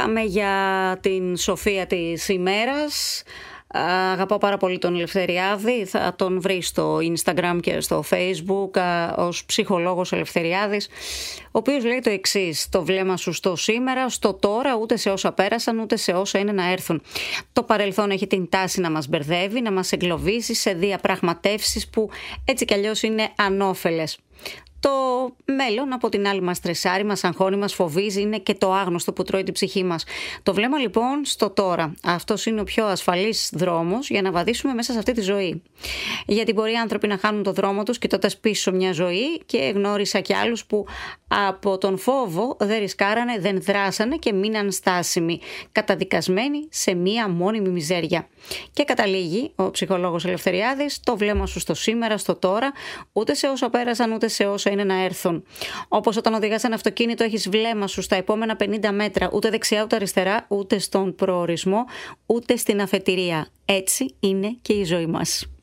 Πάμε για την σοφία της ημέρας. Αγαπάω πάρα πολύ τον Ελευθεριάδη, θα τον βρει στο Instagram και στο Facebook ως ψυχολόγος Ελευθεριάδης, ο οποίος λέει το εξής: το βλέμμα σου στο σήμερα, στο τώρα, ούτε σε όσα πέρασαν, ούτε σε όσα είναι να έρθουν. Το παρελθόν έχει την τάση να μας μπερδεύει, να μας εγκλωβίσει σε διαπραγματεύσεις που έτσι κι αλλιώς είναι ανώφελες. Το μέλλον από την άλλη μας στρεσάρει, μας αγχώνει, μας φοβίζει, είναι και το άγνωστο που τρώει την ψυχή μας. Το βλέμμα λοιπόν στο τώρα. Αυτός είναι ο πιο ασφαλής δρόμος για να βαδίσουμε μέσα σε αυτή τη ζωή. Γιατί μπορεί οι άνθρωποι να χάνουν το δρόμο τους κοιτώντας πίσω μια ζωή, και γνώρισα και άλλους που από τον φόβο δεν ρισκάρανε, δεν δράσανε και μείναν στάσιμοι, καταδικασμένοι σε μια μόνιμη μιζέρια. Και καταλήγει ο ψυχολόγος Ελευθεριάδης: το βλέμμα σου στο σήμερα, στο τώρα, ούτε σε όσα πέρασαν, ούτε σε όσα είναι να έρθουν. Όπως όταν οδηγάς ένα αυτοκίνητο, έχεις βλέμμα σου στα επόμενα 50 μέτρα, ούτε δεξιά ούτε αριστερά, ούτε στον προορισμό, ούτε στην αφετηρία. Έτσι είναι και η ζωή μας.